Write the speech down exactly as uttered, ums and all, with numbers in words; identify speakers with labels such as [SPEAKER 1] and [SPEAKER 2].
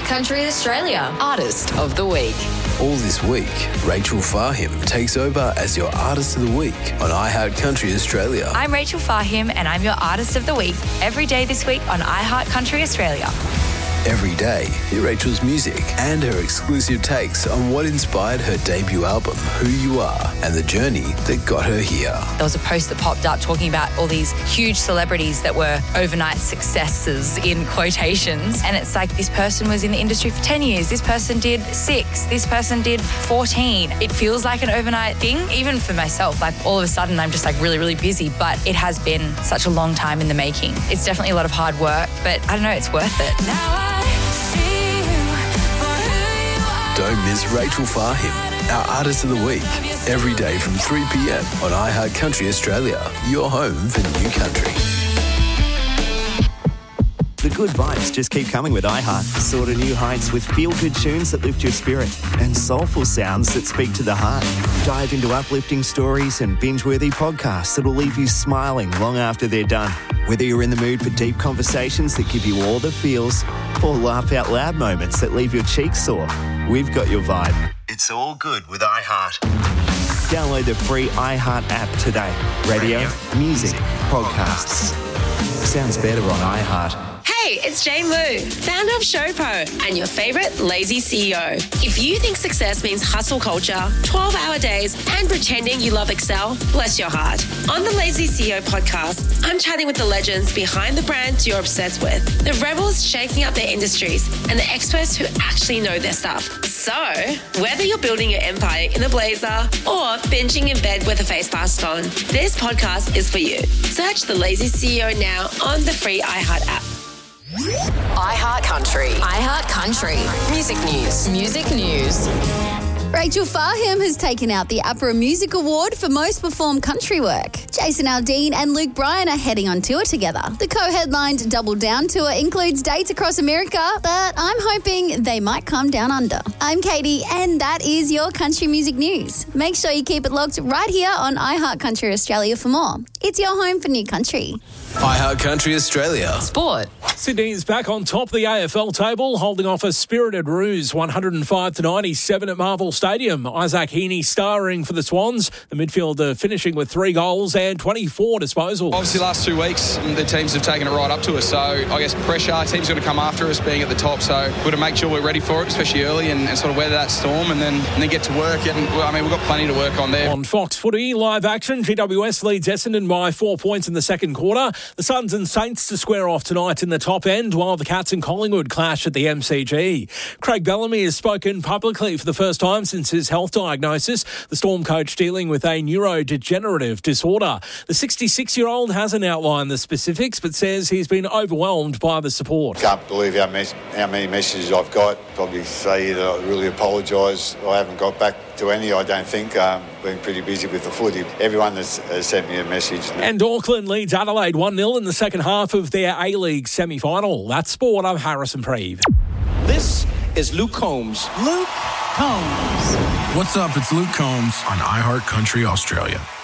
[SPEAKER 1] Country Australia Artist of the Week.
[SPEAKER 2] All this week, Rachel Fahim takes over as your Artist of the Week on iHeart Country Australia.
[SPEAKER 3] I'm Rachel Fahim and I'm your Artist of the Week every day this week on iHeart Country Australia.
[SPEAKER 2] Every day, hear Rachel's music and her exclusive takes on what inspired her debut album, Who You Are, and the journey that got her here.
[SPEAKER 3] There was a post that popped up talking about all these huge celebrities that were overnight successes in quotations. And it's like, this person was in the industry for ten years. This person did six. This person did fourteen. It feels like an overnight thing, even for myself. Like all of a sudden, I'm just like really, really busy. But it has been such a long time in the making. It's definitely a lot of hard work, but I don't know, it's worth it. Now I
[SPEAKER 2] Don't miss Rachel Fahim, our Artist of the Week, every day from three p.m. on iHeart Country Australia, your home for new country.
[SPEAKER 4] The good vibes just keep coming with iHeart. Soar to new heights with feel-good tunes that lift your spirit and soulful sounds that speak to the heart. Dive into uplifting stories and binge-worthy podcasts that will leave you smiling long after they're done. Whether you're in the mood for deep conversations that give you all the feels or laugh-out-loud moments that leave your cheeks sore, we've got your vibe. It's all good with iHeart. Download the free iHeart app today. Radio, Radio music, podcasts. Sounds better on iHeart.
[SPEAKER 5] Hey, it's Jane Lou, founder of Showpo and your favourite lazy C E O. If you think success means hustle culture, twelve-hour days and pretending you love Excel, bless your heart. On the Lazy C E O podcast, I'm chatting with the legends behind the brands you're obsessed with, the rebels shaking up their industries, and the experts who actually know their stuff. So, whether you're building your empire in a blazer or binging in bed with a face mask on, this podcast is for you. Search the Lazy C E O now on the free iHeart app.
[SPEAKER 1] iHeart Country. iHeart Country. Music news. Music news.
[SPEAKER 6] Rachel Fahim has taken out the APRA Music Award for Most Performed Country Work. Jason Aldean and Luke Bryan are heading on tour together. The co-headlined Double Down tour includes dates across America, but I'm hoping they might come down under. I'm Katie, and that is your country music news. Make sure you keep it locked right here on iHeart Country Australia for more. It's your home for new country.
[SPEAKER 2] iHeart Country Australia.
[SPEAKER 1] Sport.
[SPEAKER 7] Sydney is back on top of the A F L table, holding off a spirited Roos one oh five to ninety-seven at Marvel Stadium. Isaac Heaney starring for the Swans, the midfielder finishing with three goals and twenty-four disposals.
[SPEAKER 8] Obviously, last two weeks, the teams have taken it right up to us, so I guess pressure, teams going to come after us being at the top, so we've got to make sure we're ready for it, especially early, and, and sort of weather that storm and then and then get to work. And, I mean, we've got plenty to work on there.
[SPEAKER 7] On Fox Footy, live action, G W S leads Essendon by four points in the second quarter. The Suns and Saints to square off tonight in the top end, while the Cats and Collingwood clash at the M C G. Craig Bellamy has spoken publicly for the first time since his health diagnosis, the Storm coach dealing with a neurodegenerative disorder. The sixty-six-year-old hasn't outlined the specifics, but says he's been overwhelmed by the support.
[SPEAKER 9] Can't believe how, mes- how many messages I've got. Probably say that I really apologise. I haven't got back to any, I don't think. Um, been pretty busy with the footy. Everyone has, has sent me a message.
[SPEAKER 7] And Auckland leads Adelaide one nil in the second half of their A-League semi-final. That's sport. I'm Harrison Preeve.
[SPEAKER 10] This is Luke Combs.
[SPEAKER 11] Luke Combs.
[SPEAKER 12] What's up? It's Luke Combs on iHeart Country Australia.